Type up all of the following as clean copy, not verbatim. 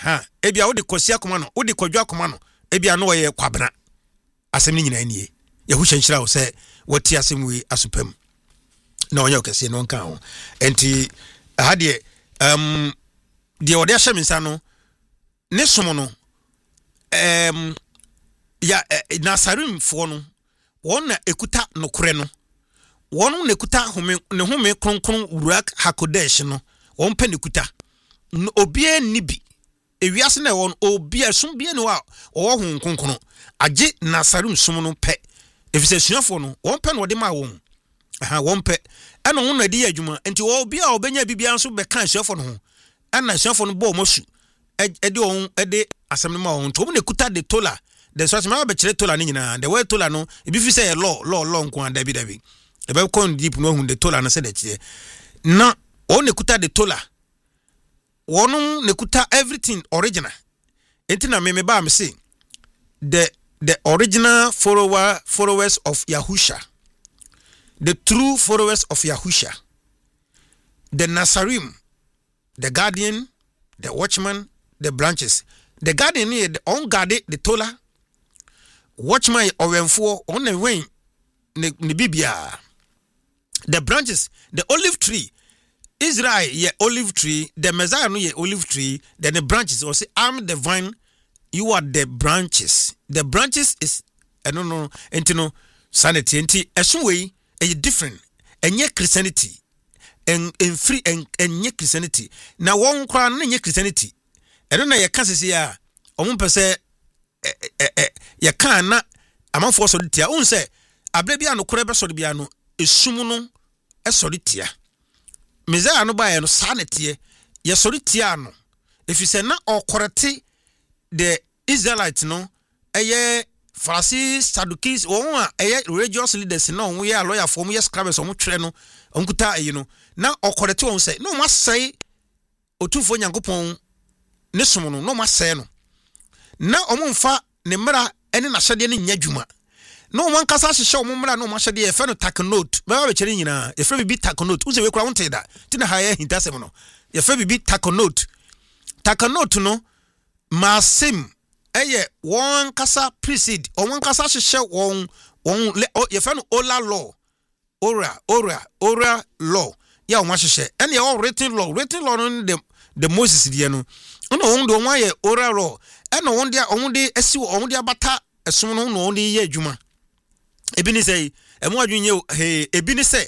ebia wo de kosia koma no wo de kwadwa koma no ebia no ye kwabena asem ni nyina nie ye hu hyenhyira wo se woti asem wi asopam na onye okese no nka ho enti ha de de wode ahye minsa no ne som no ya Nasarim fo no won na ekuta nokore no won na ekuta home kronkron Ruach Hakodesh no won pe ne kuta obie nibi ewiase na won obie som bie no a wo ho kronkron age Nasarim som no pe efise suafo no won pe no de ma won won pe ana won na di adwuma enti wo obie a obenya bibia nso be kan suafo no ho ana suafo no bo mosu ede won ede asem no ma won to ne kuta de tola the so ma be kire tola ni nyina the way tola no e bi fi say law nko anda bi e be kon deep no hu de tola na se de kire na o ne kuta de tola wonu ne kuta everything original enti na me ba me say the original followers of Yahusha, the true followers of Yahusha, the Nasarim, the guardian, the watchman, the branches. The guardian here, the unguarded, the tola, watchman owenfo on the way, ne bibia. The branches, the olive tree, Israel ye olive tree, the Messiah no ye olive tree, then the branches will say, I'm the vine, you are the branches. The branches is I don't know, entino sanity enti esunwe e different. Enye Christianity. En free enye Christianity. Na won kra na enye Christianity. Eno na ye kan sisi ya omun pese ye kan na amanfo so ditia. Un se abre bia no kra be so bia no esum no e so ditia. Mezaya no ba ye no sanity ye so ditia no. Efise na okorete the Israelites no eye Pharisees, Sadducees, won eye religious leaders no we are lawyer for me scribes on tire no onkuta you know na okorete won say no ma say otufo nyankopon ne som no ma say no na omumfa ne mra ene na hyede ne nyadwuma no man kasa hyehyɛ omumra no ma hyede e fe no taknote ba be kyere nyina e fe bi taknote uze we kura won teda ti na ha ya hintasem no e fe bi taknote no masim eye won kasa precede o won kasa hyehyɛ won ye fe no oral law oral law ya won hyehyɛ ene ye written law no the Moses die no no won do won ye oral law ene won de asi won de abata esom no won de ye adwuma ebi ni say emu adwunye ebi ni say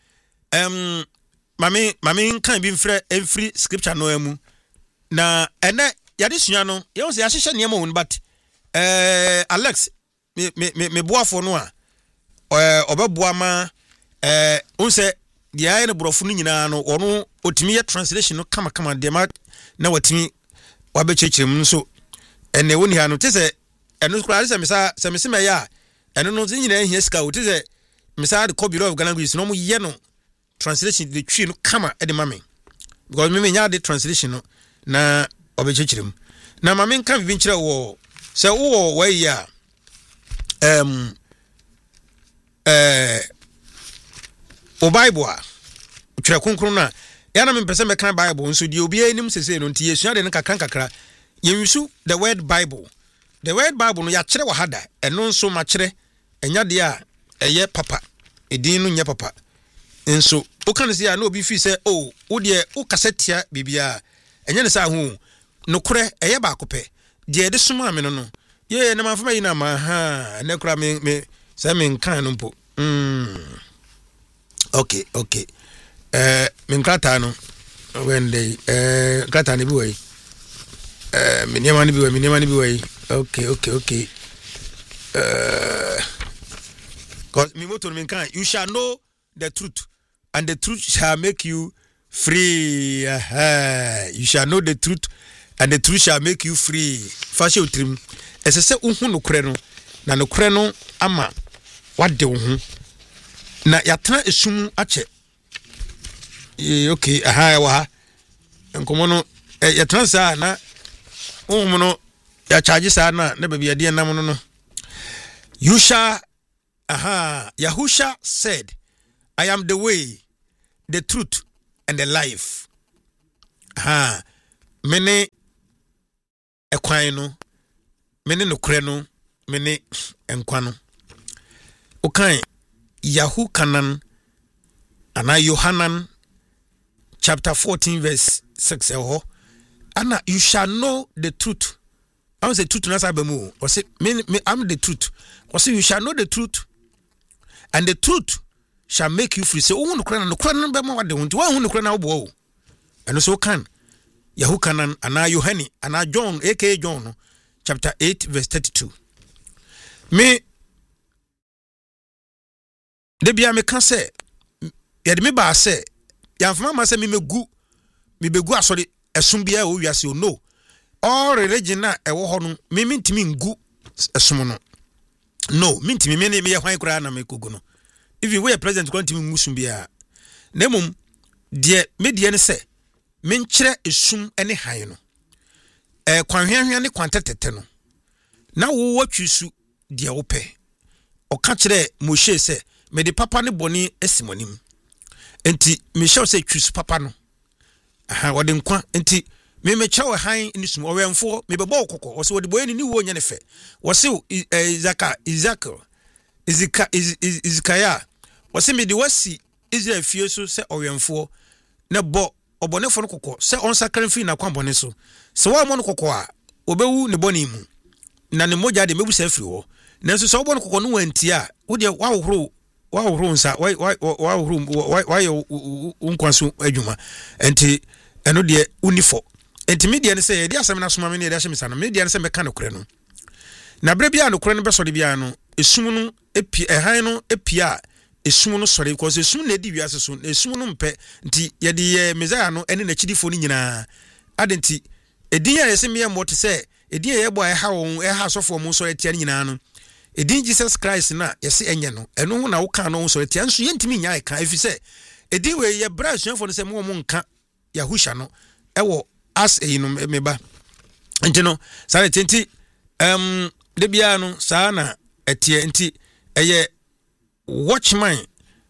mame kan bi mfrɛ scripture no emu na ene yade sua no ye won say ahyehyɛ niam won but Alex me boafo no a obeboa ma won say dia ye ne borofo no nyina no ono otimi ye translation no kama de ma na watimi wabechechirem nso ene woni ha no te se eno kura se me ya eno no nyina ehia sika o te se misa de copy of Ghana Greece no mo ye no translation de twi no kama e de ma me because me nya de translation no na obechechirem na ma me nka bi nkyere wo se wo wa ya o Bible a twere konkron na ya na me pese me kan Bible nso die obi anim sese no nti yesua de kakra yewisu the word Bible no ya kyere wa hada eno nso ma kyere enya de a eye papa edin no nya papa nso o kan se ya na obi fi se o wo de o kasetia bibia enya ne sa hu no kure eye ba akopɛ de de suma me no ye na mafama yi na ma ha ne kura me se me nkan no mpo okay me nkrata no when they nkrata ne bi wai me niama ne bi wai okay cause me motor me nkan you shall know the truth and the truth shall make you free you shall know the truth and the truth shall make you free fashe utrim esese uhu no kure no na no kure no ama wade uhu na yatra esum ache okay wa nkomo no yatra sa na uhu no ya charge sa na baby ade nam no Yahusha said, I am the way, the truth and the life. Many kwan no mene no kure no mene enkwa no okan Yahukanan ana Yohanan chapter 14 verse 6 Anna, you shall know the truth. I will say truth na sabemu. Or say me I'm the truth. Or say you shall know the truth, and the truth shall make you free. Say oh no kran be ma wade wonti. Wa hu no kran na obo. And so can Yahukanan ana Yohani ana John aka John chapter 8 verse 32. Me de bia me kan say ya de me ba say ya fama ma say me begu asori esum bia o wiase o no all religion na ewo ho no me ntimi ngu esum no ntimi me ne me hwan kura na me kogu no if you were president ko ntimi ngu sum bia na mum de me de ne say me nkyere esum ene han no kwanhwehwe ne kwantetete no na wo watwisu de wo pe o ka kire Moshe say me de papa ne boni esimonim enti me show say twisu papa no aha wode nkwa enti me chawo han ni sum owemfo me bebo kokko wo se wode boye ni wo nya ne fe wo se Izikaya wo se me de wasi Israel fie so se owemfo ne bo obonefo no kokko se on sakran fi na kwambone so se wo mo no kokko a obewu ne boni mu na ne moja de mebu se afiri wo nanso se wo bo no kokko no wanti a wo de wa huru nsa wa huru unkwanso adwuma enti eno de unifo enti media ne say de asem na soma me ne de asem sana media ne say meka no kure no na bre bia no kure no be so de bia no esum no epi ehan no epia esum no sori because esum na di wiase so esum no mpe nti ye de Messiah no ene na chidifo ni nyina adenti edin ya yese me mo te say edin ye bo eha won eha sofo mo so etia nyina no edin Jesus Christ na yese enye no eno ho na wo kan no so etia nso yentimi nya e kan efi say edin we ye bra suafo no say mo nka Yahusha no ewo as no meba nti no sare tenti de bia no sa na etie nti eye watchman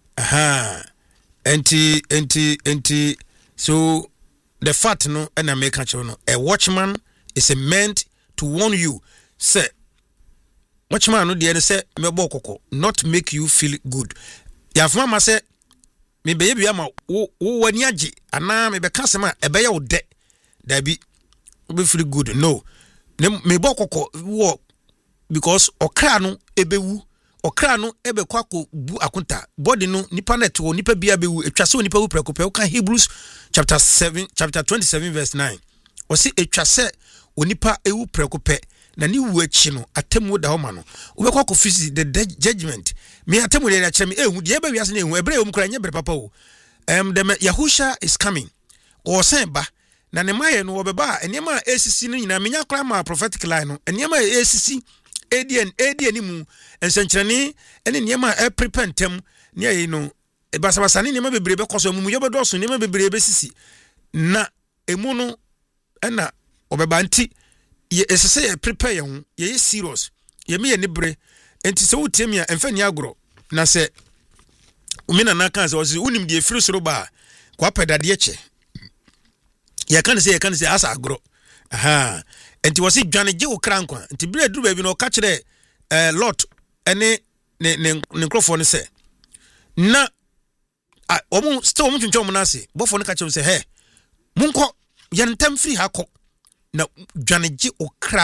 enti so the fact no na make actual no a watchman is a meant to warn you say watchman no de say mebo kokko not make you feel good ya fama say me be bia ma wo wani age ana me be kasema ebe ye wo de da bi be feel good no me bo kokko wo because okra no ebewu okra no ebe kwako bu akunta body no nipa net wo nipa bia bewu etwase wo nipa wu prekope wo kan Hebrews chapter 27 verse 9 o si etwase wo nipa ewu prekope na ni wu achi no atemu da homa no wo be kwako fisi the judgment me atemu de na kyereme ehu de ebe wiase na ehu ebre wo mkra nye bre papa wo the Yahusha is coming o sen ba na ne maye no wo be ba enema esisi no nyina menya kra ma prophetic line no enema esisi ADN mu ensenkyerene ene niema prepentem ne ayi no basabasa ne niema bebrebe koso mu yebedoso niema bebrebe sisi na emu no na obeba nti ye esese ye prepare ye ho ye serious ye me ye ne bre enti se wotiam ya emfa ni agro na se umina na kan se wo unim de efiri soro ba kwa pedade eche ye kan se asa agro enti wasi dwane je okrankwa enti bire duru ba bi no ka kire lot ene ne nkrofo ne se na omu still omu twentwa na se bofo ne ka kire se he munko yantem free hako na dwane je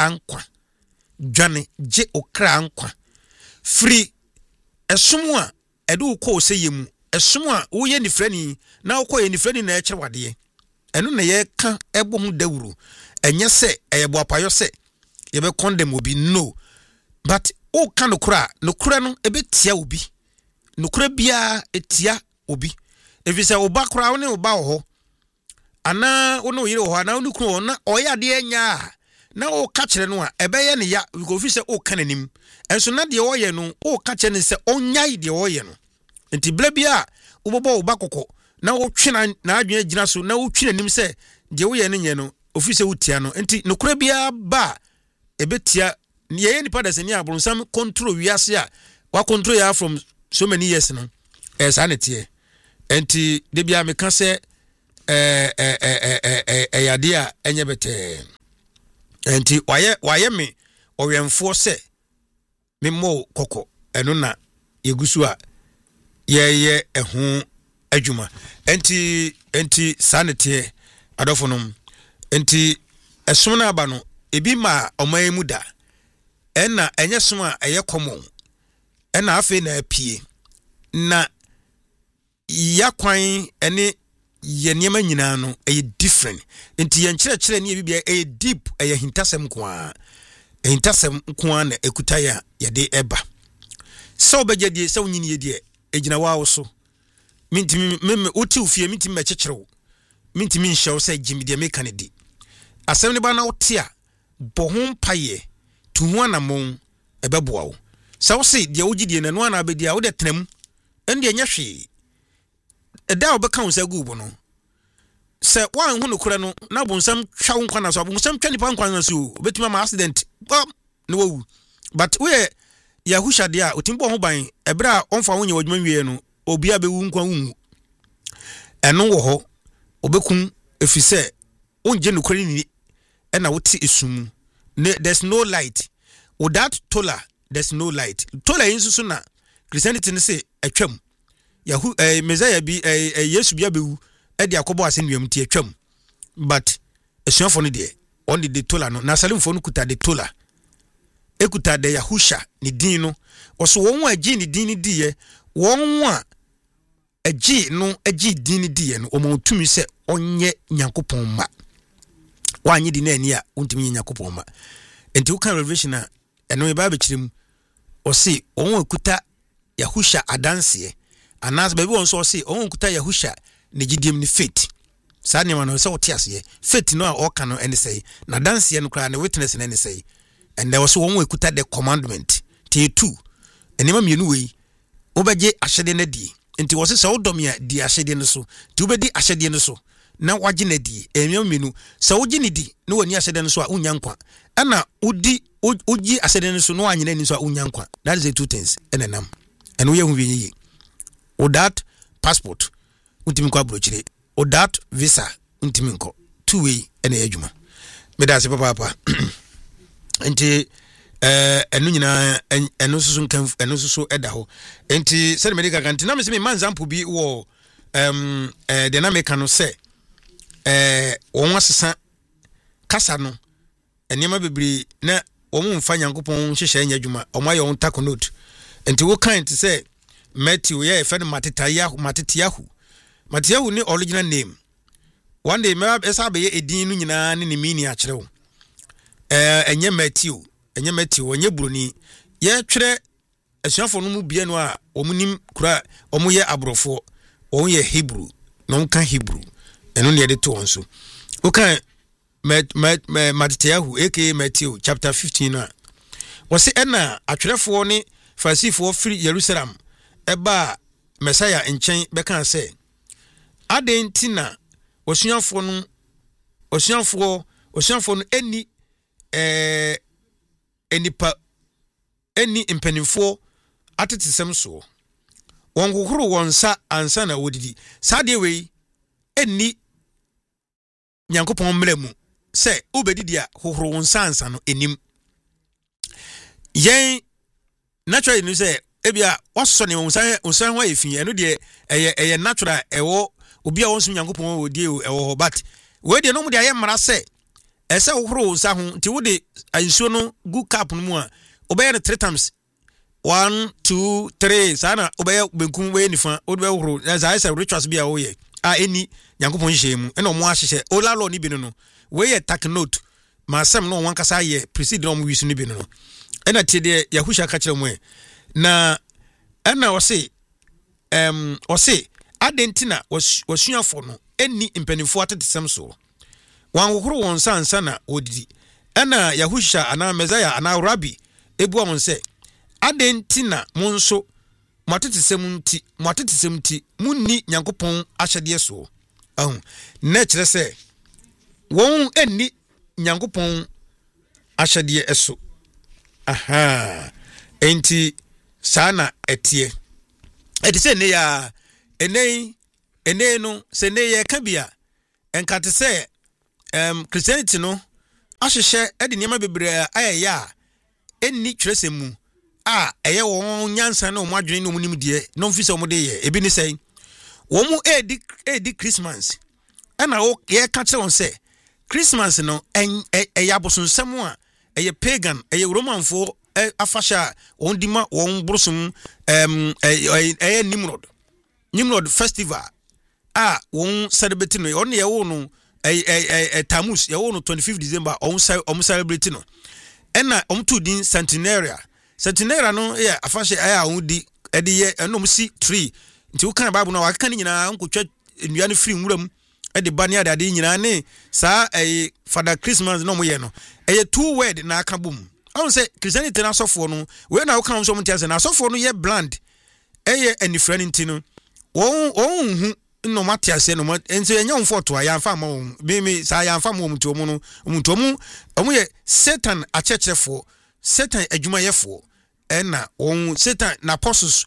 okrankwa free esumu a edu ko se yemu esumu a wo ye nifrani na wo ko ye nifrani na ekere wade eno na ye ka ebo hu dawuru enye se eyebo apayo se ye be condemn obi no but o kan okura no ebe tia obi no kura bia etia obi efise oba kura wo ne oba ho ana wo no yire ho ana wo kura na oya de enya na o ka kire no a ebe ye ne ya because ofise o kan anim enso na de o ye no o ka kire ne se onyai de o ye no enti bla bia wo bobo oba kokko na wo twena na adwen agina so na wo twena nim se de wo ye ne nye no ofise wutia no enti nokura bia ba ebetia ye nipa da seni abronsam control wiase a wa control ya from so many years no sanete enti de bia me ka se yade a enye bete enti waye me owemfo se me mo koko eno na yegusu a ye eho adwuma enti sanete adofonom enti esom na aba no ebi ma oman mu da ena enye som a eye common ena afi na apie na yakwan ene ye niema nyina no eye different enti ye nkyerɛkyerɛ ne bibia eye deep eye hintasem kwa na ekuta ya de eba so begedie so nyini yedie ejina wa wo so mintimi meme oti ofie mintimi mekyekyerɛw mintimi nhyew sɛ gimide me kanedi asɛm ne ba na wote a bɔ ho mpaye tu ho anamon ebeboa wo sɛ wo se de wogidie na no ana abedi a wo de tenam ende enya hwe eda wo bɛka wo sɛ gubo no sɛ wan hu no kura no na bonsam twa wo nkwa na so bonsam twa nipa nkwa na so obetima ma accident no wawu but we Yahusha dia otimbo ho ban ebra onfa wonye wadwuma wie no obia bewu nkwa wungu eno wo ho obekun efise onje no kwari ni na wote esum there's no light without tola there's no light tola insusu na Christianity ne say atwam Messiah bi Yesu bia bewu e de akobo asenwam ti atwam but esuafo no de on the tola no na salimfo no kuta de tola ekuta de Yahusha ni din no oso won agi ni din ni diye won a agi no agi din ni diye no omo tumi se onye Nyankopɔn ma wanyi di na ani a ontumi Nyankopɔn ma enti wo kan revelation a eno e ba be kirem osi won ekuta Yahusha adanse anas baby won so osi won ekuta Yahusha ne gidiem ni faith sa ne ma no se wote ase faith no a o kan no ene sei na danse no kra na witness na ene sei and there was one way kuta the commandment tie 2 enema mienu wei obeje ahyede na di enti wo se wodom ya di ahyede no so ti obedi ahyede no so na wagye na di enema mienu se wogye ne di na wani ahyede no so a unya nkwa ana odi ogi ahyede no so no anyina ni so a unya nkwa that is the two things enenam eno ye hu wie without passport untimi kwa brochire without visa untimi nko two way ene adwuma medase papa enti enu nyina enu susu nkan enu susu eda ho enti se medical kanti na me se me manzampo bi wo de na me kanu se won asesa kasa no enema bebiri na won mfa Nyankopɔn hyehyɛ nya adwuma omo aye on tako note enti wo kan ti se Matthew ye fe no Matitiahu ni original name one day me esa be ye edin no nyina ne mini a kyerɛ wo enye Matthew onye broni ye twere asuafo no mu bia no a omunim kura omuye abrofo onye Hebrew no kan Hebrew eno ne de to onso o kan Matitiahu aka Matthew chapter 15 no wose ena atwerefo ne Farisifo firi Jerusalem eba Messiah nchen beka se adentina osuafo no eni enipa eni impenifo atetesem so won kokoro wonsa ansa na wodidi sade we eni Nyankopɔn mlemu se obedidi a kokoro wonsa ansa no enim yen naturally no se ebia waso ne wonsa ho efi eno de eye natural ewo obi a wonso Nyankopɔn wodi ewo but we de no mu de aye mara se ese wohoro nsa ho nti wo de ansuo no gu cup no mu a obeye no 3 times 1 2 3 sana obeye benkum we nifa obeye wohoro za ese rituals bia wo ye a eni Nyankopɔn hye mu ena omo ahyehye olalo ni bi no we ye take note ma asem no wankasa ye precede no mo wisu ni bi no ena tie de Yahusha ka kire mu na ena wose adentina wasuafo no eni impenifo atetesem so wan kokoro won sansa na odidi ena Yahusha ana Messiah ana Rabbi ebu amon se adentina monso matetesem nti munni Nyankopɔn ahyede so na kyerɛ sɛ won eni Nyankopɔn ahyede eso enti sana etie se ne ya ene no se ne ye ka bia enkate se Christianity no ahyehyɛ e de niema bebre ayaya enni twerese mu eye won nyansa na omo adwene na omo nim de no mfi se omo de ye ebi ni sei wo mu edi Christmas na wo ye ka kire won se Christmas no ya bosonsem a eye pagan eye romanfo afasha on dima won brosum Nimrod festival won celebrate no on ye wo no Tammuz ye wo no 25 December on celebrate no ena to din centenaria no ye afasha on di ede ye enom si tree nti wo kan Bible no wa kan nyina nkotwa nnua no free nwuram de ba ne adade nyina ne saa Father Christmas no mo ye no 2 word na aka bom on say Christianity na sofo no we na wo kan so mo tiase na sofo no ye bland anifra nti no won hu no matiase no enso ye nyom foto ya mfa ma won me saa ya mfa ma won to mu no omo ye Satan achechefo Satan adwumayefo na won Satan na apostles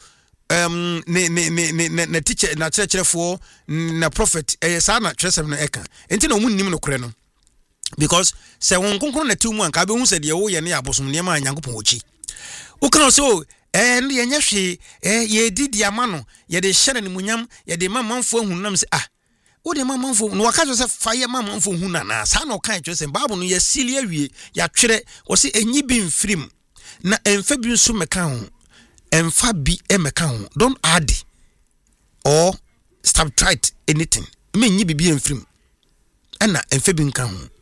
na teacher na churchfo na prophet saa na tresem no eka enti na omun nim no kore no because se won konkon na timu anka be hu se de wo ye ne abosom ne ma Nyankopon ochi wo kan so ye nya hwe ye didi ama no ye de hyere ne munyam ye de mamanfo ahunam se wo de mamanfo no waka so se fa ye mamanfo huna na saa na okan tresem Bible no ye sili awie ya twere wo se enyi bi mfrim na emfa bi nso meka ho emfa bi emeka ho don't add or subtract anything menyi bibi emfrim na emfa bi nka ho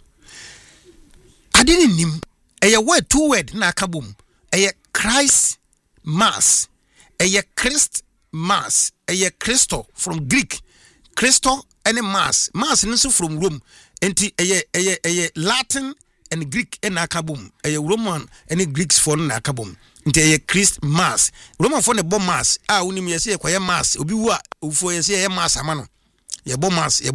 ade ni nim word 2 word na akabom Christ mass Christ mass Christo from Greek Christo and mass nso from Rome enti Latin and Greek na akabom Roman and Greeks for na akabom nti Christ mass Roman for ne bo mass unim yesi ekwaye mass obi wu a ofo yesi ye mass amano ye bo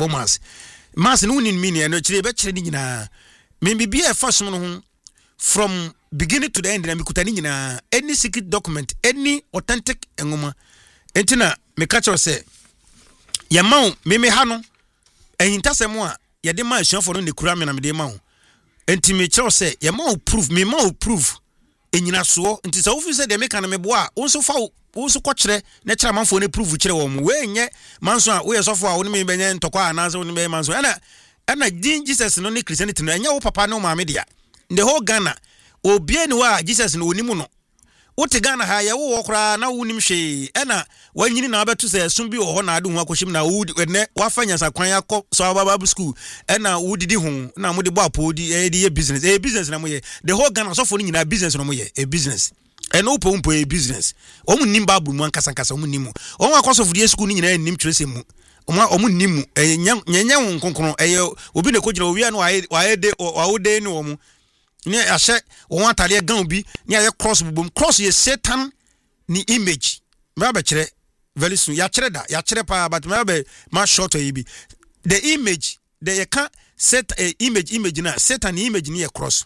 mass no unim mean no kire be kire ni nyina me bibia e fasom no ho from beginning to the end na mekuta ni nyina any secret document any authentic engoma enti na me ka kire se ye mawo me ha no ehintasem a ye de ma asuafo no ne kura me na me de ma ho enti me kire se ye mawo proof enyina so nti sa ofi se de meka na mebo a wonso fa wonso kwakire na kira manfo ne prove kire wo mu we nye manso a wo yesofo a wo ne me benye ntokwa ananse wo ne be manso ana din Jesus no ne Christianity no enya wo papa no maame dia the whole Ghana obie ni wa Jesus no onimu no wote Ghana ha ye wo kora na wonim hwe ana wanyini na abeto se sun bi wo ho na ade ho akohim na wo ne wafanya sakwan yakọ so Bible school ana wo didi ho na mo de bo apodi ye business na mo ye the whole Ghana so for ni na business no mo ye business and opo business omu nim Bible mu ankasa omu nim omu akoso fudie school ni nyina nim twese mu omu nim nyanya won konkon obi ne kojira owi anu wa de ni omu ni ahye won atale gan bi ni aye cross bubum cross ye Satan ni image me ba kire very soon ya kire pa but me ba ma short yi the image the can set a image na Satan image ni ye cross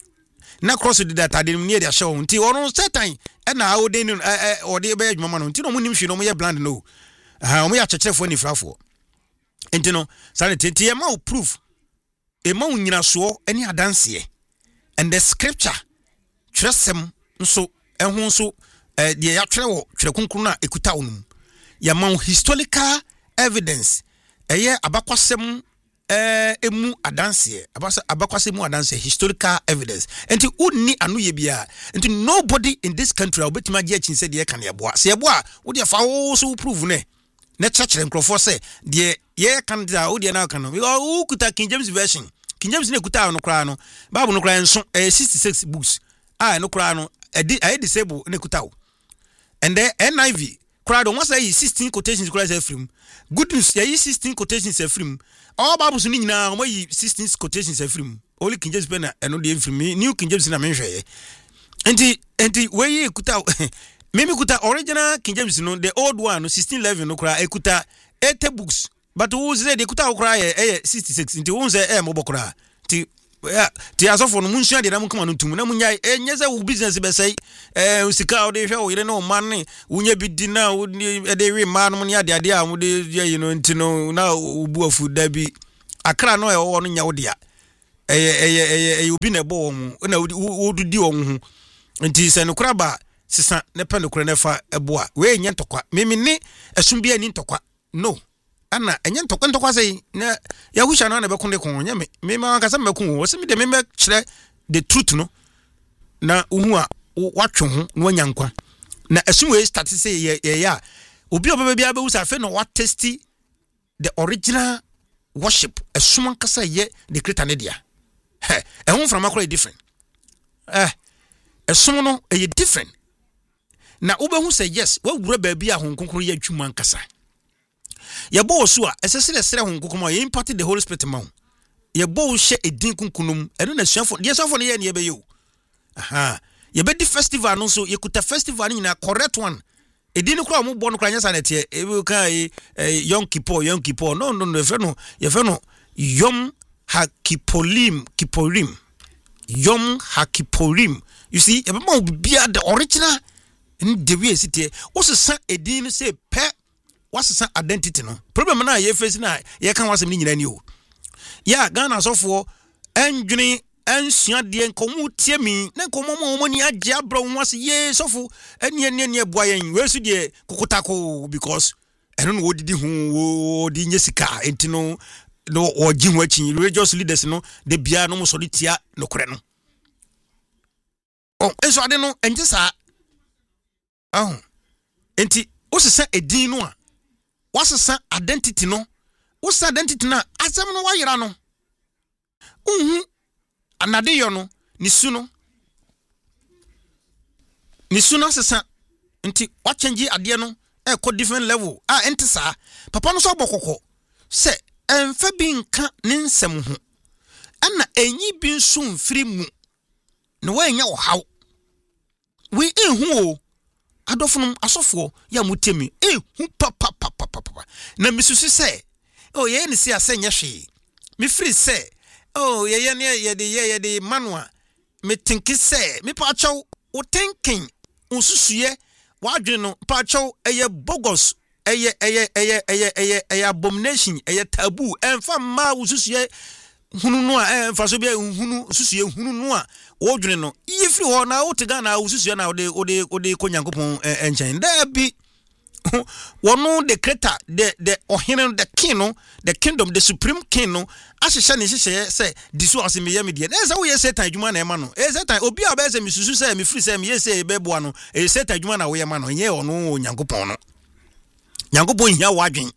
na cross the data de ni de show nti ono Satan na o de ni o de be adwuma no nti no mu nim hwe no mo ye blind no o mo ya chechefo ni frafo nti no sanity ye ma proof e ma unyina so ani adanse and the scripture tresem nso ehun nso de ya twere wo twere kunkun na ekuta onum ya ma historical evidence eye abakwasem emu adanse abakwasem adanse historical evidence enti unni anu ye bia enti nobody in this country obetima je chin se de kan ye boa se ye boa wo de fa wo so prove ne church nkrofo se de ye kan da wo de na kan no wo kuta King James version King James ne kuta no kra no Bible no kra nso 66 books no kra no I disable ne kuta wo and the NIV kra do once 16 quotations kra say film good news ya 16 quotations film all Bibles ni nyina mo 16 quotations film only King James pen na no de film new King James na menhwe enti we kuta mimi kuta original King James no the old one no 1611 no kra ekuta 80 books but who say de kuta kra 66 nti won say mo bokra ti asofo no munsua de na mukama no tum na munya enyeze wo business be say usika o de hwe o yire no man ne wunya bidi na wo de we man no ne ade a mo de nti no na obu afu da bi akra no wo no nya wo dia obi na bo mu na wodudi won ho nti se no kura ba sesa ne pe no kura ne fa eboa we enye ntokwa mimi ni esum bia ni ntokwa no ana enye ntokwa sei na ya husha na be konde kon nya me ma kasa me kun wo se me de me kire the truth no na uhu a watwe ho na wanya nkwa na esum we start say ya obi obebe bia be wusa fe no what tasty the original worship esum kasa ye the creator ne dia ehun from akora different esum no e different na obehu say yes wa wura ba bia hon konkoro ye adwuma nkasa ye bo so a esesere sere hon konkoro ye impart the Holy Spirit ma ye bo hye edin kunkunum eno na suafo ye suafo ne ye ne ye be yo ye be di festival no so ye kuta festival ni na correct one edin kura mo bo no kura nya sanete e be kai Yom Kippur no ye fe no Yom HaKipporim Yom HaKipporim you see e be ma bia the original in the way city what's san edin say pe what's san identity no problem na ye face na ye kan wasem ni nyina ni o ya Ghana so for endwene ansua de nkomu tie mi na nkomu mo ni agye abro ho ase ye sofo ene boa yen we su de kokotako because eno no wodidi hu di nyesika entino no ogi hu achi religious leaders no de bia no mo so de tia no kore no enso ade no enje sa enti osesa edin no a wasesa identity no wosa identity na asem no wayera no anade yo no ni suno sesa nti wa change ade no e ko different level enti sa papa no so bokoko se emfa bi nka ne nsem ho ana enyi bi nso mfiri mu no wa nya wo haw we ehu o adofunu asofo ya mutemi hu papa na misusu se ye ni si ase nya hwe me free se ye de manwa me tinki se me pa chaw o thinking unsusuye wadwe no pa chaw eye bogus eye abomination eye taboo emfa ma unsusuye hunu no a emfa so bia hunu susuye hunu no a wodwene no ye free ho na wo tega na unsusuye na ode konyankopon enchen da bi wonu the creator the ohene the king no the kingdom the supreme king no ahihye ne hihye say disu aseme ye media na say wo ye Satan adwuma na ema no Satan obi a be say misusu say me free say me ye say beboa no Satan adwuma na wo ye ma no nye ono nyankopon no nyankopon hia wadwen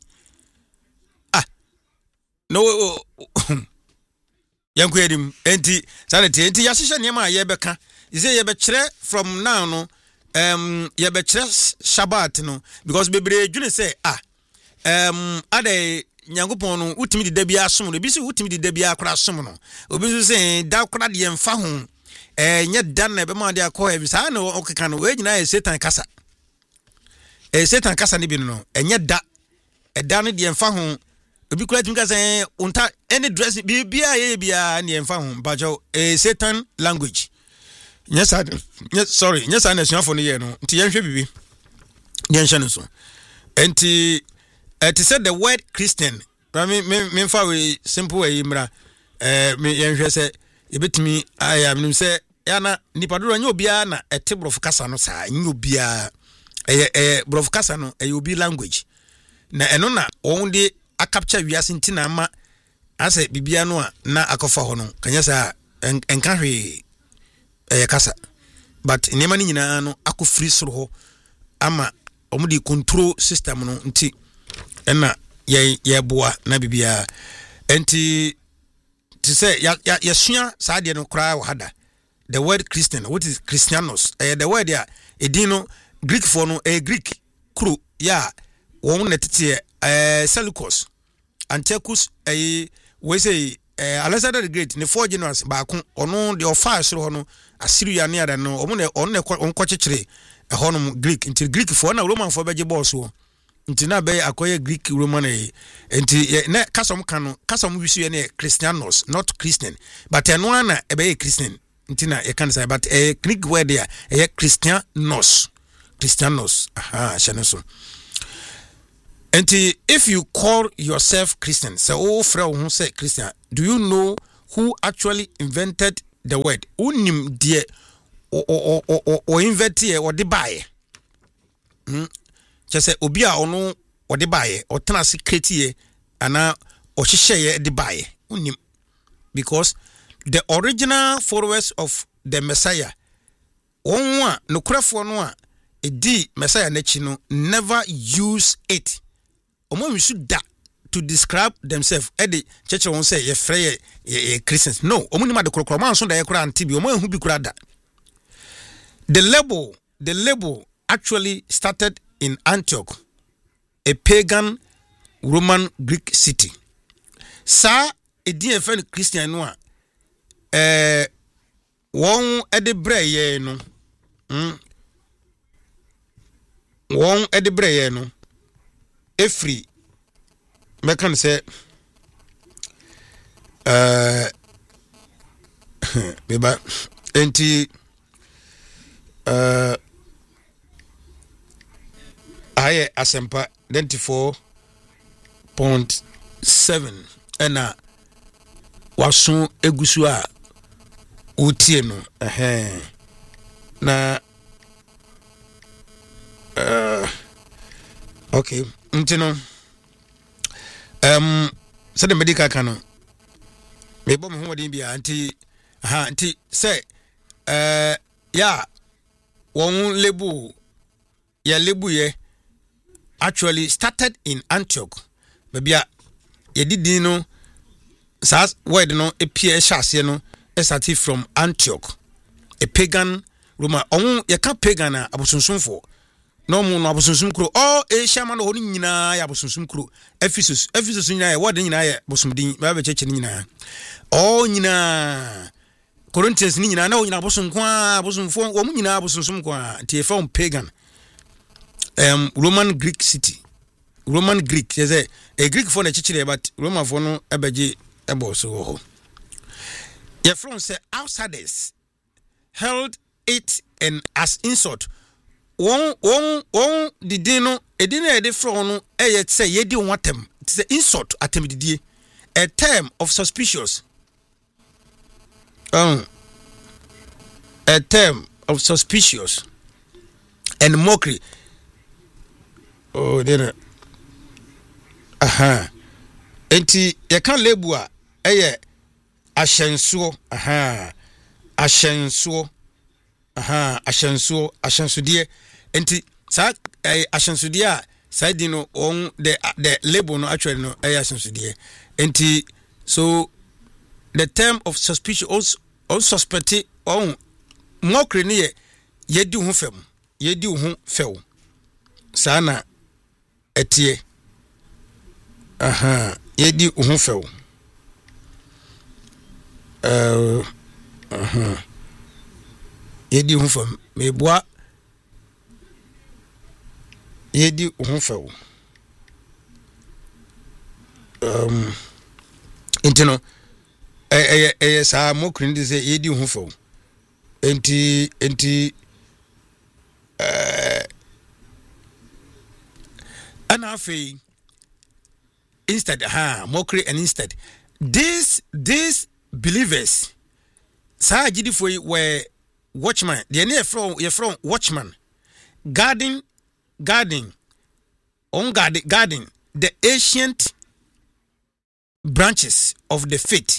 no yanku edim enti sanete enti ya hihye ne ma ye beka ise ye be kire from now no ye be kire Shabbat no because bebre dwune say ade nyankopon no utimi de bia som no bi se utimi de bia akora som no obi so say da akora de mfa ho nye dan na be ma de akọ e sa na okeka no we nyina Satan kasa Satan kasa ne bi no enye da da no de mfa ho obi kura timi kasa unta any dress bia ye bia ne mfa ho bajo Satan language yes sorry yes na suafo no ye no nti yenhwe bibi yenhwe no so enti to say the word Christian me fa we simple way mra me yenhwe say ebetimi aya me say yana nipadoro anya obia na etebrof kasa no sa anya obia brof kasa no obi language na eno na won de capture wiase ntina ma ase bibia no na akofa ho no kanya sa enka hwe kasa but nema ni nyina no akofiri soro ho ama omudi control system no nti ena ye boa na bibia enti to say ya sua saade no kra wa hada the word Christian what is Christianos the word ya edino Greek for no Greek crew ya won netete Seleucus Antiochus we say Alexander the Great ne 4 generals baako ono de ofa soro no Assyria ne ada no omo ne onko chechire hono Greek until Greek for na Roman for beje boss wo until na be akoye Greek Roman until na kasom kanu kasom wisu ne Christianos not Christian but eno na ebe Christian until na e kan say but Greek word there Christianos shaneso. And if you call yourself Christian, say, oh, friend who say Christian, do you know who actually invented the word. Unim die o invent here or the buy. Just say obia ono or the buy or tana secret here and or share the buy. Unim because the original followers of the Messiah, onwa no krefo no a edi Messiah nechino never use it. Omo should da to describe themselves. Edi church won say ye free ye Christians. No, omo ni ma de krokro man so da ye kura antibi omo hu bi kura da. The label actually started in Antioch, a pagan Roman Greek city. Sa edi efen Christian no a won edebre ye no won edebre ye no efri mekan say beba enti aye asempa 94.7 ena waso egusu a utie no na okay ntino so the medical canon me bom ho modin bia anti say ya won label ye actually started in Antioch bia ye didi no sas word no epie chase no started from Antioch, a pagan Roman. Ye ka pagan abosonsomfo no mu no abosonsom kro Asia man ho nyina ya abosonsom kro Ephesus nyina ya word nyina ya bosomdin ba be cheche nyina nyina Corinthians nyina na nyina abosom kwa abosomfo wo nyina abosonsom kwa tie from pagan Roman Greek city. Roman Greek is a Greek for the church but Roman for no ebeje ebo so ho. Your friend say outsiders held it and as insult. One the dino e dino e de from no e say ye di watem. It's an insult atem didie. A term of suspicious. A term of suspicious and mockery. Oh, there. Enti ye kan lebu a eye ahyensuo ahyensuo enti sa ahyensude a side no on the label no actually no ahyensude enti so the term of suspicion also suspect on mockery ne ye di hu fem sana etie yedi hu few yedi hu fem meboa yedi hu few intino sa mokrin de say yedi hu few enti anafi instead mockery and instead these believers sa gidifo were watchman they near from watchman guarding the ancient branches of the faith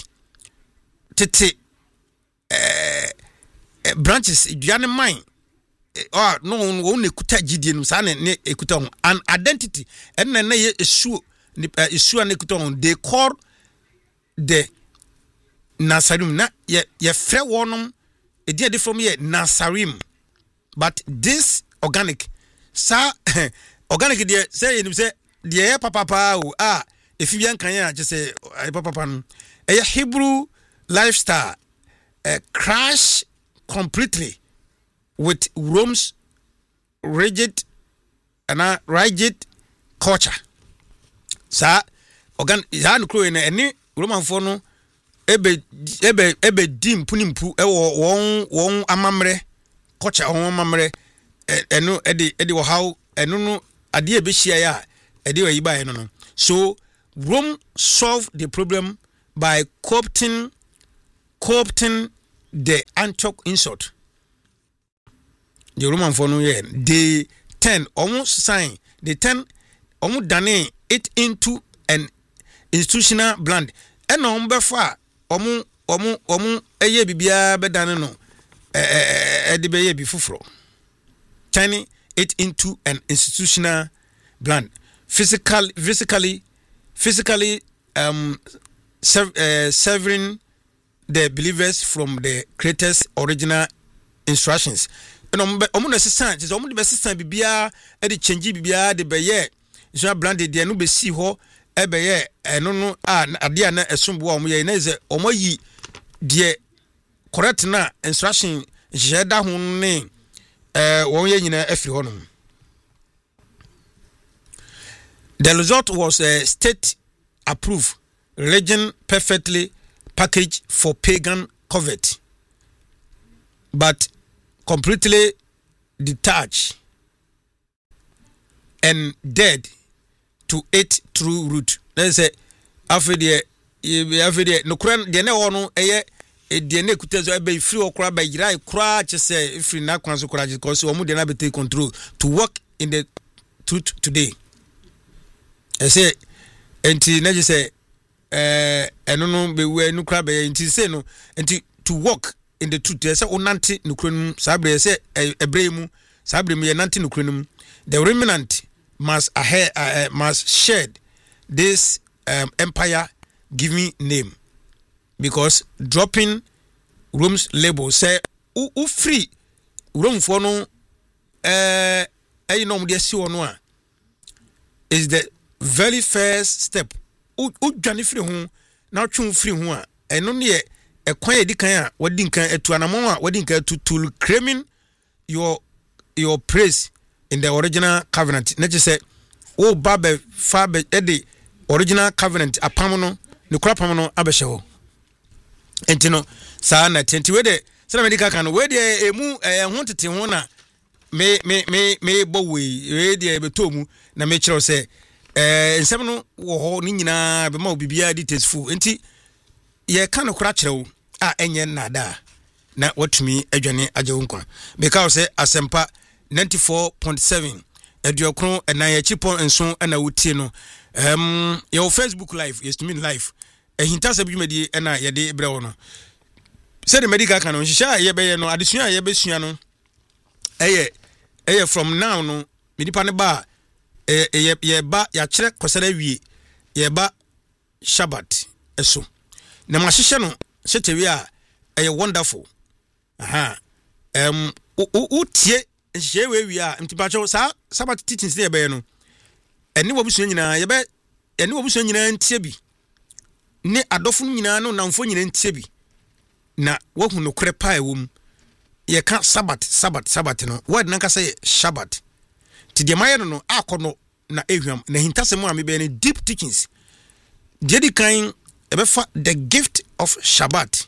branches duane mine no ekuta gidie no sa ne ekuta ho an identity and na ye issue and ekuta ho they call the Nazarim na ye frɛ wonom edi from ye Nazarim but this organic sa organic dey say you say dey papa o if you can ya just say papa no a Hebrew lifestyle crash completely with Rome's rigid culture. Sa organ yan kro na eni Roman for no ebe dim punimpu won amamre culture won amamre eno edi wo how eno no ade ebe hia ya ede wa yiba eno no. So Rome solved the problem by co-opting co-opting the Antioch insult. The Roman for no year. They 10 almost sign. They 10 almost done it into an institutional brand. And on befa omu eye bibia bedane no de beye bi fufuro. Turning it into an institutional brand. Physically severing the believers from the creator's original instructions. And omu na sesan je omu de besesan bibia e de change bibia de beye so branded de no be si ho e beye eno no ade na esombo omu ye na ze omu yi de correct na instruction je da ho ne won ye nyina afiri ho no. The result was a state approved religion perfectly packaged for pagan covet, but completely detached and dead to its true root. Let's say after the no kran de na wono eye de na kutezo ebe free okra ba yirai kra chese free na kwanso kra because omu de na be take control to work in the truth today. I say enti na je say eno no be we no kra be enti say no enti to work in the truth. Say onanti nukronum sabre say ebremu sabre mu ye nanti nukronum. The remnant must shed this empire giving name, because dropping Rome's label say u free Rome for no no de si ono a is the very first step. U dwane free ho na twon free ho a eno ne ekwan edikan a wadi nkan etu anamon a wadi nkan to claiming your praise in the original covenant. Na je say o babe fa be the original covenant apam no ne kura pam no abehye ho enti no saa na tenti we de say medical kan we de emu ho tete ho na me bo we de betomu na me kire say nsem no wo ho ni nyina be ma obibia details fu enti ye kan kura kire wo a enye nada na watumi adwane ajewo nkwa because say asempa 94.7 eduokron enan ya chipon enso na wotie no your Facebook live is to mean live hinta sabjumedi na ye de ebre wo no say the medical kan hihia ye be no adesua ye besua no eye from now no medipa ne ba ye ba ya kire kosara wie ye ba Shabbat eso na mahihye no hyetewe a wonderful utie nhye we a mtipacho sa Sabbath teachings dey be no eni wobuso nyina ye be eni wobuso nyina ntie bi ne adofo nyina no namfo nyina ntie bi na wohu no kore pa ewom ye ka Sabbath no word na ka say Shabbat ti de maye no akono na ehwam na hintase mo amebe ne deep teachings dedi kan ebefa the gift of Shabbat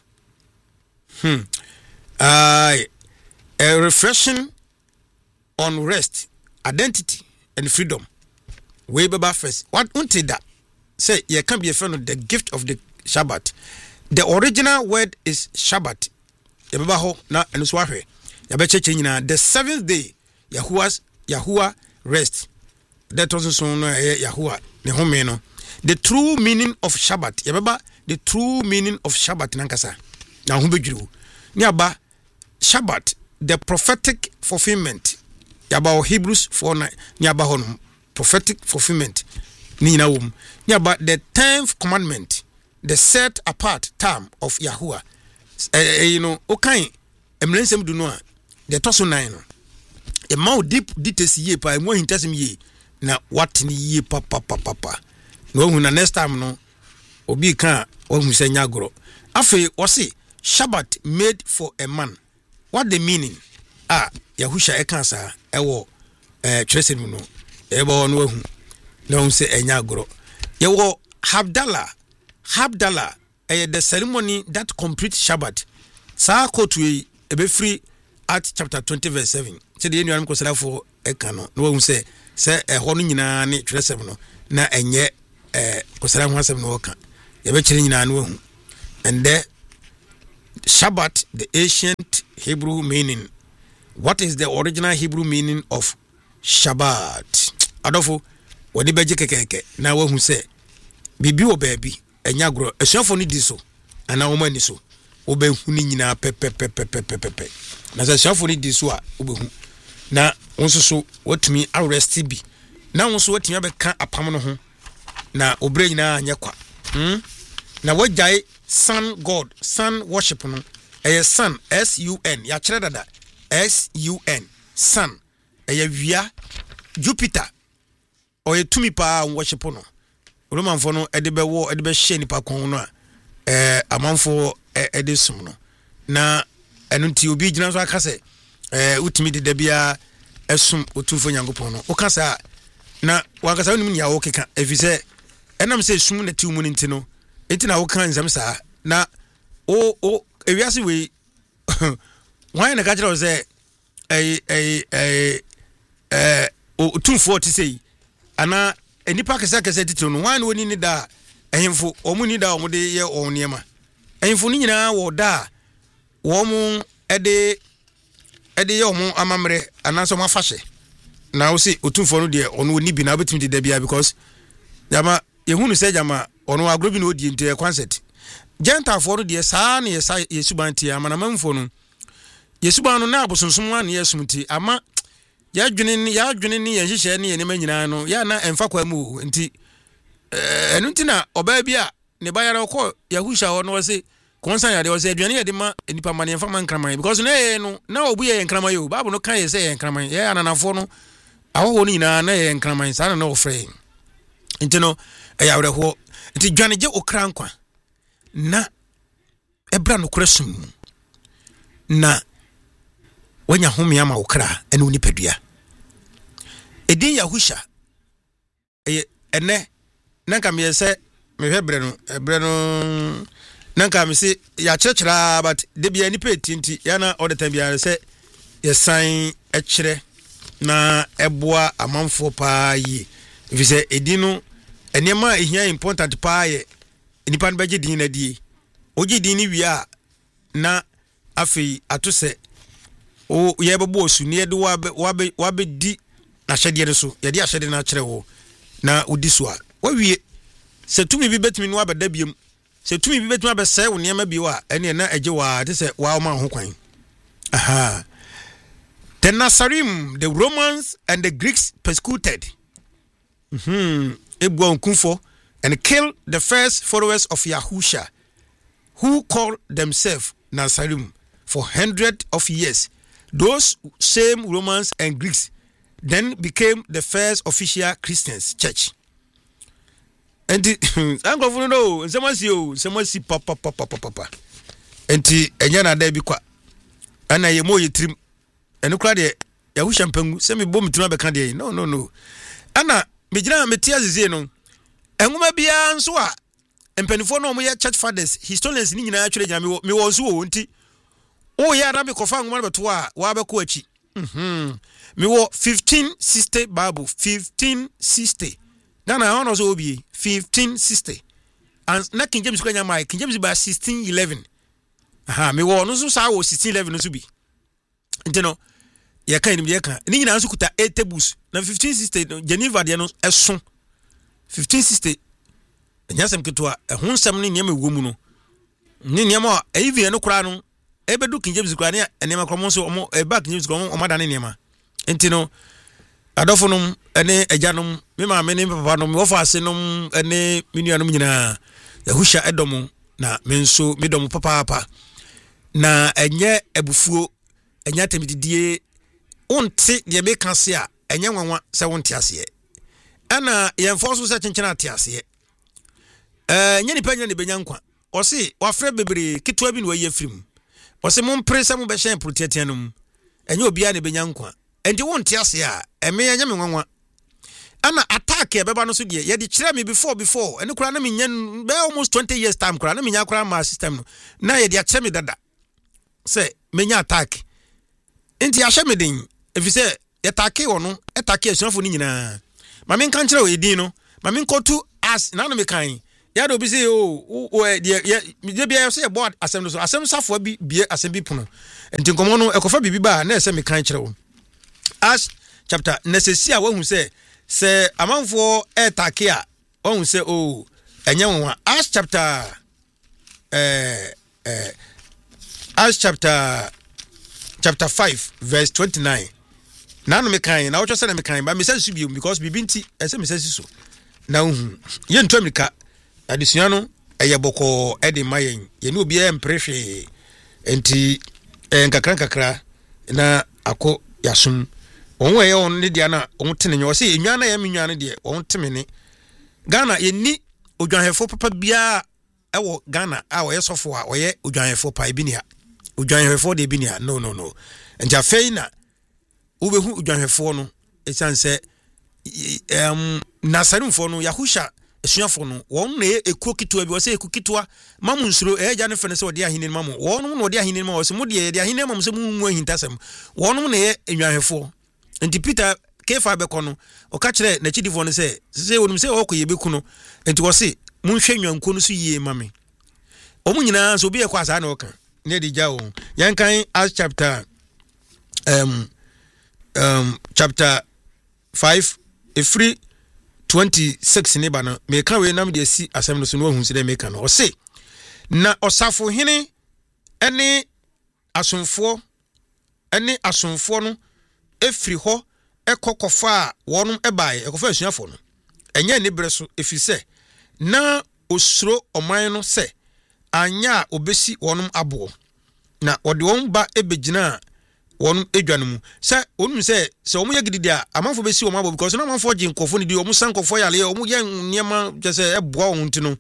a refreshing on rest, identity and freedom. Way baba first. What until that? Say you can be a friend of the gift of the Shabbat. The original word is Shabbat. Yababa ho na enuswahwe. Yabeche nyina the seventh day Yahuwah rest. That was so no Yahuwah ne home no. The true meaning of Shabbat. Yababa the true meaning of Shabbat nankasa. Na ho bedwuru. Ni aba Shabbat, the prophetic fulfillment. Yaba Hebrews 4:9. Ni aba honum prophetic fulfillment. Ni nyina wom. Ni aba the 10th commandment, the set apart term of Yahuwah. Okay, emlensem du no a the toso 9 no. E ma deep details ye pa emo hintasem ye na what ni ye papa. No hu na next time no obi kan o hu se nyagoro. Afi o se Shabbat made for a man. What the meaning? Yahusha ekansa ewo tresem no ebo no hu na hu se enyagoro. Yewo Havdalah the ceremony that complete Shabbat. Sa kotu ebe free at chapter 20 verse 7. Se de enuam kosala for ekano. No hu se ho no nyina ne tresem no na enye kosala ho asem no ka. Ye be kire nyina no hu. And there Shabbat, the ancient Hebrew meaning. What is the original Hebrew meaning of Shabbat? Adofo, wadi beje kekeke. Na who say, bibi o baby, enyagro, esuafo ni diso, ana woma ni so. Obe huni nyina pepe. Na se esuafo ni diso a obe hu. Na wonso so watumi arrest bi. Na wonso watumi abeka apam no ho. Na obre nyina anya kwa. Na wajai sun god, sun worship no. Sun, S-U-N. Ya kire dada. S-U-N. Sun. Wia Jupiter. Oye tumi pa worship no. Roman for no edebe wo edebe hye nipa kon no amanfo edesum no. Na enu nti obi gina so aka se utimi de bia esum otufo nyankopon no. O kasa na wakasa onim nya wo keka efise enam se sum na ti mu nti no. Enti na wo kan nsam sa na ewiase we why na gajira say otumfo ti sei ana enipa kesa titiro no why no ni da ehemfo omuni da omde ye onniema ehemfo ni nyina wo da wo mu ede ye omu amamre ana so mafahye na wo se otumfo no de ono ni bi na betimi de da bia because jama yehunu se jama ono agrobi no odi nte concert Genta for the sa na yesubanti amanamanfo no yesuban no na abosonsom na yesumti ama ya dwene ni yehye ne yenema nyina no ya na emfa kwa mu nti enu nti na oba bia ne bayara ko yahusha ho no wase konsan ya de wase aduane ya de ma nipa mane emfa man kraman because na obu ye nkraman yo babu no kan ye se ye nkraman ye ananafo no awo ni nyina na ye nkraman sa na ofre nti no ya wre ho nti dwane je okran kwa na ebra no kresum na wanya home ama okra ene oni padua edin yahusha ene nanka me se me hebre no nanka me se ya chechera but de bia ni petinti ya na all the time bia se ye sign echire na eboa amanfo pa yi vise edin no enema ehia important pa ye nipa no beje din na die oji din ni wia na afi atose o ye bebo osu ne de wabe di na hyede ne so ye de hyede na kire wo na odi so a wawie se tumi bi betimi no abeda biem se tumi bi betimi abese wo ne ma bi wa ene na age wa de se wa ma ho kwan aha the Nazarim, the Romans and the Greeks persecuted Ebwa Nkumfo and killed the first followers of Yahusha, who called themselves Nazarim for hundreds of years. Those same Romans and Greeks then became the first official Christian church. And I'm going to know, someone see papa. And Enyana de bikwa. Ana ye mo ye trim. Enu kra de Yahusha mpangu se me bom trim abeka de. No. Ana mejina metia zizie no. Enguma bia nso a empanifo no mo ye church fathers historians ni nyina atwere nya me wo nso wo nti o ya na me kofa nguma beto a wa beko achi me wo 1560 Bible 1560 na ono so obi 1560 and na King James kwanya mai King James ba 1611 me wo no so sa wo 1611 no so bi ntino ya kan ni ka ni nyina nso kuta 8 tables na 1560 Geneva de no eso 1560 nyasem ketwa ehonsem ne niam ewom no ne niam a evi no kra no ebedu King James kra ne enema kromo so omo eba King James kromo omada ne niam enti no adofonum ene ejanom me ma me ne papa no me ofa ase nom ene menuanom nyina Yahusha edom na me nso medom papa na enye ebufuo enya temididie onte de be kanse a enye nwanwa se wonte ase ana yenforso se chenchena atiase nyani panya ne benyankwa osi wafre bebre kitwa bi no waye firim osi mompre mu be hyen protetianum enye obia ne benyankwa enti wonte ase a eme enya me nwanwa ana attack e beba no so de ye de kire me before ene kura na me nya be almost 20 years time kura na me nya kura ma system no na ye de akire me dada se me nya attack enti ahye me den efise ye take wono etake asuafo ni nyina mame nka nkire o edin no mame nkotu as na no me kan ya do bi say de bia say board asem no so asem safo bi bie asem bi pono enti nkomo no ekofa bibi ba na ese me kan kire wo Acts chapter necessary a wahu say amanfo etake a wahu say enye wo Acts chapter Acts chapter 5 verse 29 na no me kan na wo say na me kan ba me say su bi because bibi nti ese me say so na ye ntomika adesua no eye boko e de mayen ye ne obi emprehwe enti nkakra na akọ yasum onwe ye on ne dia na on tene nyo se enwa na ye menwa ne de on teme ne Ghana ye ni odwanhefo papa bia ewo Ghana a wo ye sofo a wo ye odwanhefo pa ebi ni ha odwanhefo de ebi ni ha no nja fei na wo behu odwanhefo no esanse nasarumfo no Yahusha esuafo no won na ekuo kitwa bi wo se eku kitwa mamu nsuro eja ne fene se odi ahine mamu won no odi ahine mamu wo se mu de ahine mamu se mu ahintasem won na ye enwahefo enti Peter kefa beko no o ka kire na chidifo no se wonum se okoye beku no enti wo se munhwe nwanko no so yie mame o mu nyina so bi e kwa sa na oka ne di jawo yankan Acts chapter chapter 5 free 26 ne ba no me ka we nam de si asem no so no hu se de me ka no o se na osafo hene ene asomfo no efiri ho ekokofa wonum ebae ekofa asuafo no enye ne bre so efise na osuro oman no se anya obesi wonum abo na wode won ba ebegina wonum edwane mu se onum se omu ye gididi a amanfo besi won abo because na amanfo gye nkofo ne di omu san nkofo yale omu ye niema jese eboa won tino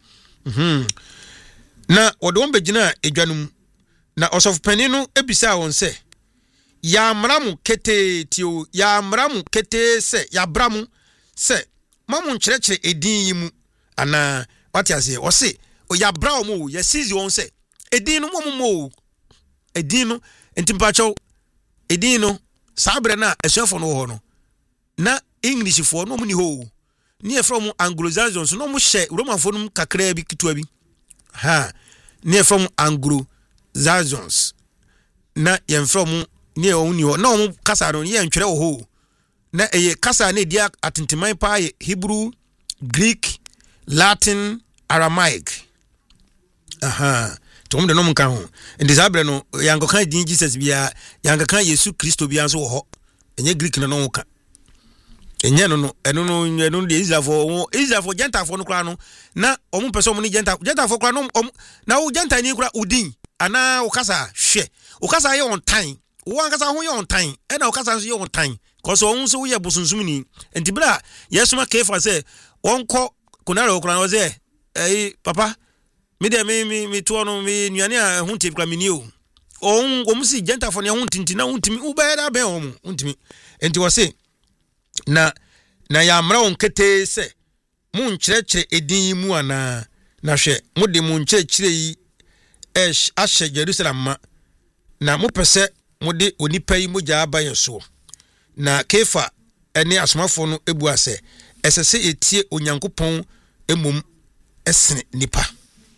na wode won begina edwane mu na osof pani no ebisa won se ya mramu kete tio ya mramu kete se ya bramu se mamu nkyerɛkyerɛ edin yi mu ana wati ase o se o ya brawo mu ya sizi won se edin no mo edin no entimpacho edin no sabre na esuafo no ho no na English fo no mu ni ho ni e from Anglo-Saxons no mu hye Roman fo no kakra bi kitwa bi ni e from Anglo-Saxons na ye from ni oni ho na o kasa no ye ntwere ho na eye kasa na dia atenteman pa Hebrew, Greek, Latin, Aramaic tom de no mka ho ndisabre no yangokan din Jesus bia yangokan Yesu Kristo bia so ho enye Greek no no ka enye no eno de Israelfo gentafo no kra no na omu pese omu ni gentafo kra no na wo genta ni kra udin ana wo kasa hwe wo kasa ye on time wo kasa ho ye on time e na wo kasa so ye on time cause on so ye bosunsum ni entibra yesuma kefa se wonko kunara okra no ze papa me de me to no me nuane a hunti kra mini o omusi gentafo ne hunti na huntimi ubeda be omu huntimi enti wo se na ya mra on kete se mu nkyerɛkyerɛ edin mu ana na hwɛ mu de mu nkyerɛkyerɛ yi ahye Jerusalem ma na mu pese mu de onipa yi mogya aba yeso na kefa ene asomafo no ebu ase esese etie onyankopɔn emom esene nipa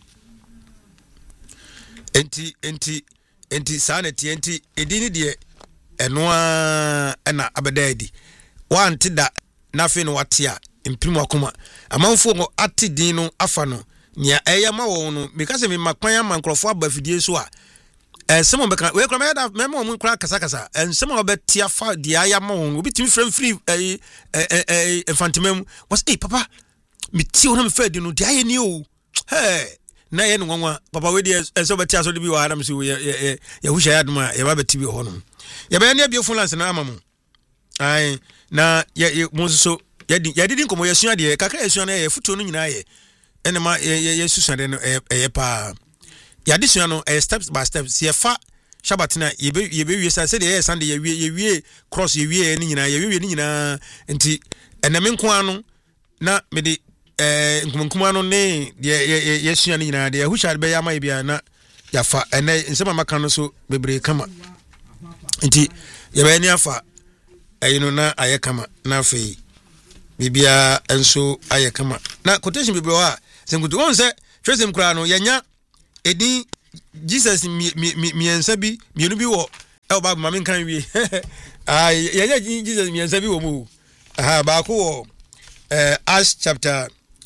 enti saneti enti edini de enoa na abedadi wanti da nafe no watia imprimu akoma amanfo ngo ati din no afa no nia eyama wo no because me makwan amankrofo abafidie so a some beka we kra da memo mu kra kasa some obetia fa dia ayama wo obi timi free infantimem was papa me ti wo na me fa di no dia ye ni o na ye no nwanwa papa we dia so betia so de bi wa adam so ye husha ya dum ye ba beti bi ho no ye ba ne biofo lance na amamu ai na ye monso ye didin komo ye sua de kakra ye sua na ye futuo no nyina ye enema ye susa de no ye pa ya disua no steps by steps ye fa shabatina ye be wie sa se de ye sande ye wie cross ye wie ni nyina ye wie ni nyina enti eneme nko anu na me de nkumunkum anu ne ye sua ni nyina de husha be ya mai bia na ya fa ene nsema maka no so bebre kama enti ye be ni afa ayino na ayekama na fe bibia enso ayekama na quotation bebre wa senkutu on se twesem kura no yenya edin Jesus miensa bi mienu bi wo e ba ma men kan wie yenya Jesus miensa bi wo mu ba ko wo Acts chapter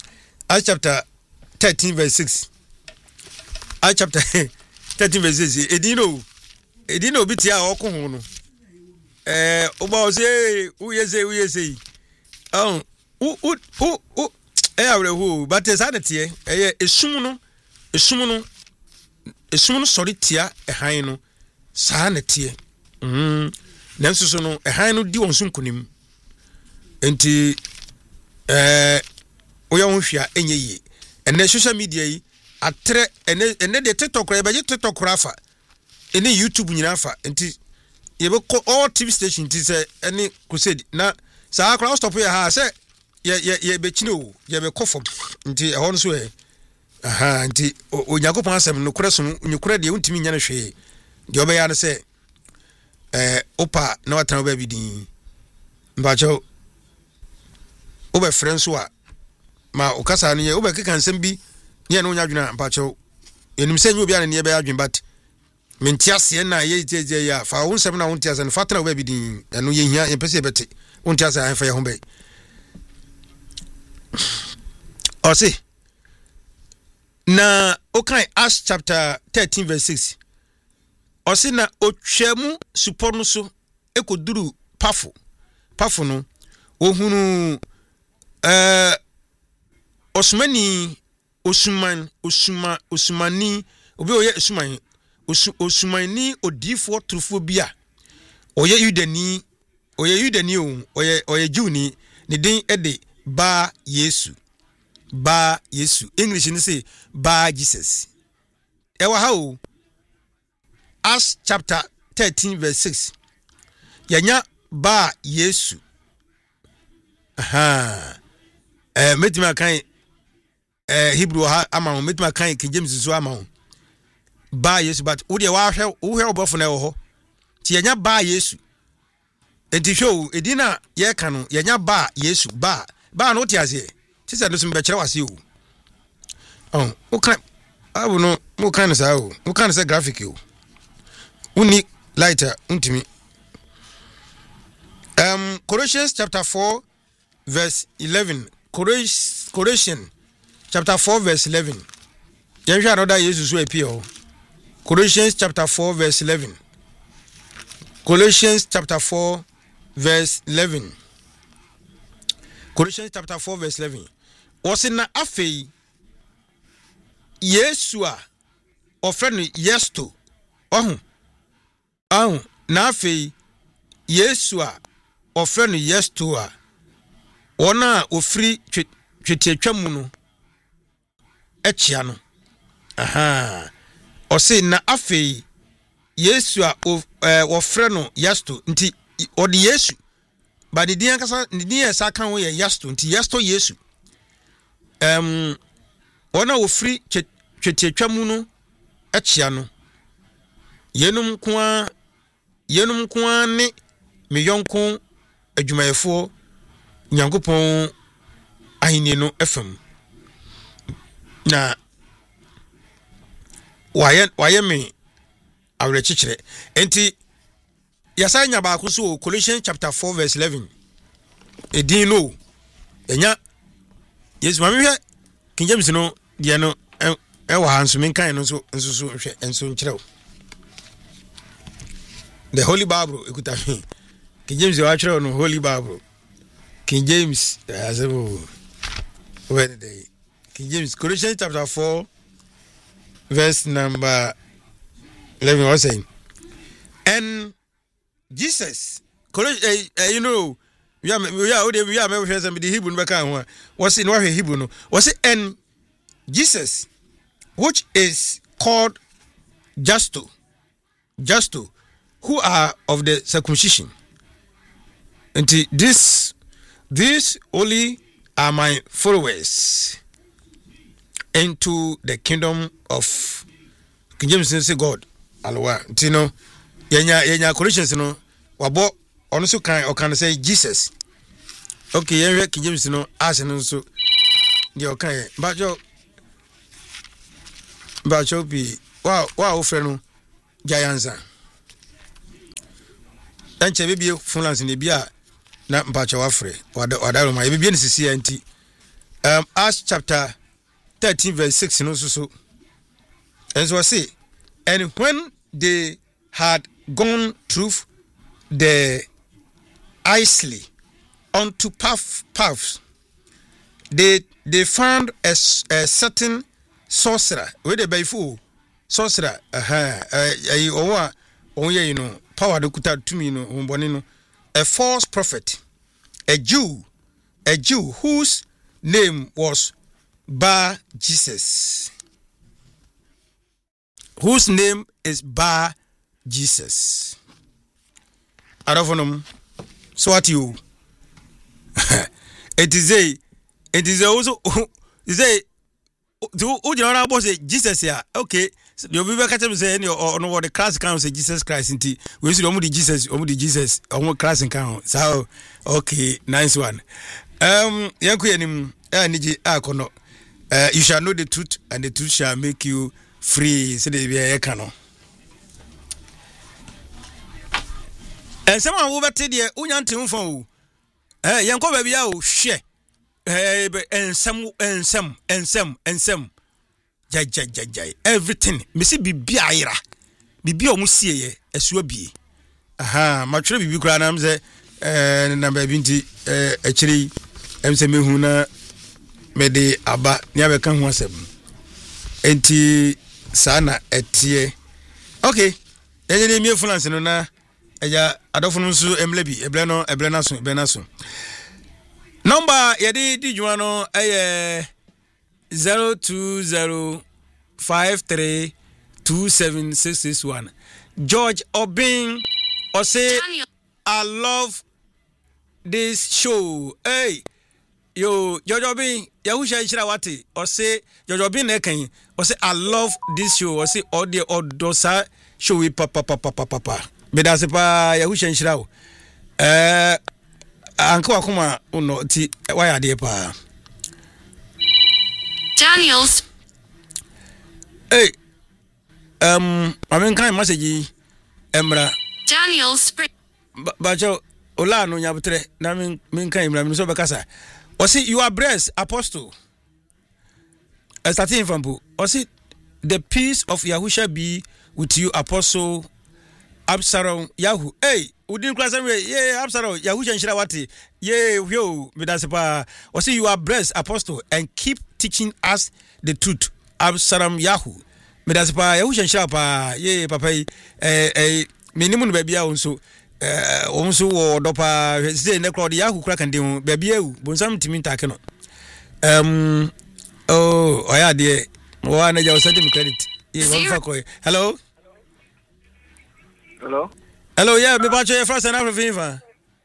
13 verse 6 Acts chapter 13 verse 6 edino bi tia okwo ho no oba o say uye say awrehu but sanity esum no sorry tia ehan no sanity nanso so no ehan no di wonso nkunim enti oya wonhwia enye yi ene social media yi atre ene de TikTok ra be TikTok ra fa ene YouTube nyina fa enti ye be all TV station ti say any crusade na sa akra stop here ha say ye be chino ye be kofom nti e hon so nti Onyankopon asem no kure so nyukure de untimi nya na hwe de obeya na say opa na watan oba bi din mbacho oba friends wa ma okasa no ye oba keka nsem bi ye no nya dwena mbacho yenim se nyu obi an ne ye be adwen but mentiase na ye jeje ya fa won sem na won tiase no fatana oba bi din eno ye hia ye pese bete won tiase an fa ye ho be Osi na okay Acts chapter 13 verse 6 Osi na otwemu supo no so ekoduru pafo no ohunu osumani osumani obi oye osumani odifo trufo bia oye yudani oye juni ne din ede ba Yesu English ni say ba Jesus ewa how Acts chapter 13 verse 6 yanya ba Yesu metima kan Hebrew ha ama metima kan King James so ama ba Yesu but wo de wa hwe obofo na ho ti yanya ba Yesu enti show edina ye ka no yanya ba Yesu ba no ti ase ti se no so mbekere wase o okay abu no mo kan sa o mo kan sa graphic o uni lighter untimi Colossians chapter 4 verse 11 Colossians chapter 4 verse 11 Yehwe another Jesus so appear Colossians chapter 4 verse 11 Colossians chapter 4 verse 11 Colossians chapter 4 verse 11 was in na afei Yesu a ofreno yesto na afei Yesu a ofreno yesto a ona ofri twetiatwamu no echia no ose na afei Yesu a ofreno yesto nti odi Yesu ba de dia kasa de dia sa kan wo ye yesto nti yesto Yesu ona ofri twetiatwamu no echia no yenum kwa ne me yonko adwumayefo Nyankopon ahini no FM na waye me awre chichire enti yasanya ba ko so Colossians chapter 4 verse 11 edin no enya Yesu mamehwe King James no dia no wa hanso menkan no so hwe enso nkyerɛw the Holy Bible ekuta King James wa kyerɛw no Holy Bible King James where the King James Colossians chapter 4 verse number 11 was saying and Jesus you know we are the Hebrew was in what Hebrew no was it and Jesus which is called Justo who are of the circumcision and these only are my followers into the kingdom of King James say God alwa tino yenya Colossians no wabo ono so kan o kan say Jesus okay yenwe King James no as no so de o kan but Bachopi. Wow, friend. Giantsa. Enche bibi funlance ne bia na mpacho wafre. Wada ma bibi ne sisi anti. Acts chapter 13 verse 6 no so. And so I say, and when they had gone through the Isley onto paths, they found a certain sorcerer. Where they by fool sorcerer. You know power de kuta tumi no umboni no. A false prophet, a Jew whose name was Bar Jesus. Whose name is Bar Jesus. I don't know. So what you? It is also say do you know about Jesus here? Okay, so you be catch me say or no the class can say Jesus Christ inti we see omo Jesus omo class can so okay nice one. Yanku yanim niji akono. You shall know the truth and the truth shall make you free. So they be a canon. And someone over to the unyantum phone. Yanko baby out share. And some. Jai. Everything. Missy be ira. Bibi omusie esuabi. Aha, matro bibi kura na mze na babinti echiri emse mehuna mede aba ni abeka ho asem. Enti sana etie. Okay. Enye mi influence no na eja adofo nso emlebi eblena so. Number yedi di juano 0205327661. George Obin or say I love this show. Hey, yo, George Obin, Yahusha Ishirawati, or say George Obin Eken, or say I love this show, or say audio or dosa show we papa. But that's pa Yahusha Ishiraw. Anko akuma uno ti why are they pa? Daniels. Hey, I mean kind message Emra. Daniels. Bajo ola no nyabutre na min kan Emra mi so bekasa. O say you are blessed apostle. Starting from bu. O say the peace of Yahusha be with you apostle Absalom Yahu. Hey, udin class Absalom Yahusha Shirawati. Yo, Medasepa. O say you are blessed apostle and keep teaching us the truth. Absalom Yahu. Medasepa Yahusha Shirapa. Papa. Minimum baby also. Onso wo dopa say ne crowd Yahu crack and dem baby bonsam timi takeno. Oya de. Wa na jaw send him credit. Hello. Hello, yeah, me bacho your first and after FIFA.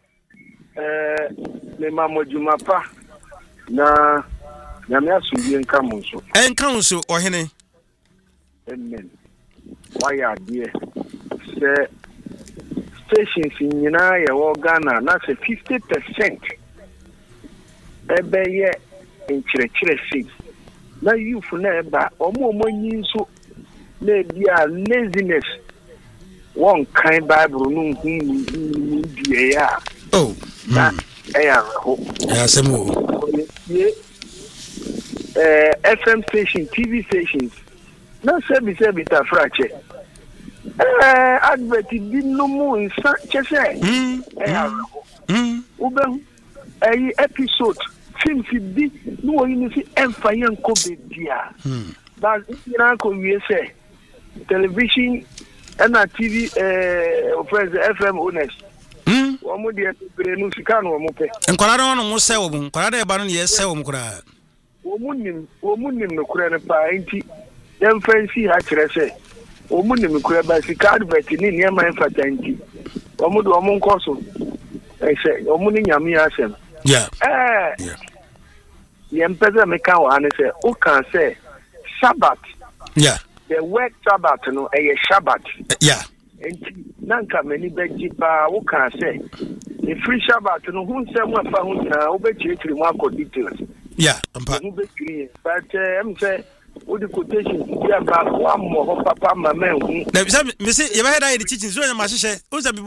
Me mamo jumapa na me asubi enkamunso. Enkamunso ohene. Amen. Why are there? Say stations in Ghana Ghana na say 50% ebe ye in chire na youth na eba omo nyinso na bia laziness one kind Bible no die ya. Oh. Na ya ho. Ya semu. FM station, TV stations. Na sebi ta frache. Advert di no mo insa chese. Ya ho. Ube episode film fi di no yin fi emfa yen ko be dia. That ina ko wie say television and TV friends FM owners. Omo de brenu sika no omo pe. Enkwara no mo se wo mu. Enkwara de ba no ye se wo mu kura. Omo nim no kura ne pa enti dem fancy ha kire se. Omo nim kura ba sika advert ni ne ma enfata enti. Omo do omo nkoso. Se omo ni nyame asem. Yeah. Yempeza me kan wa ne se o kan se Sabbath. Yeah. The word Sabbath no a Shabbat. Yeah. Nanka many beji pa wo kan say the free Shabbat no hu say mo fa hu na wo be chiri mo akọ details. Yeah, ampa. Mo be chiri but am say the quotation yeah ba wa mo papa mama hu na bisa me say ye ba head the teaching so na ma hye o say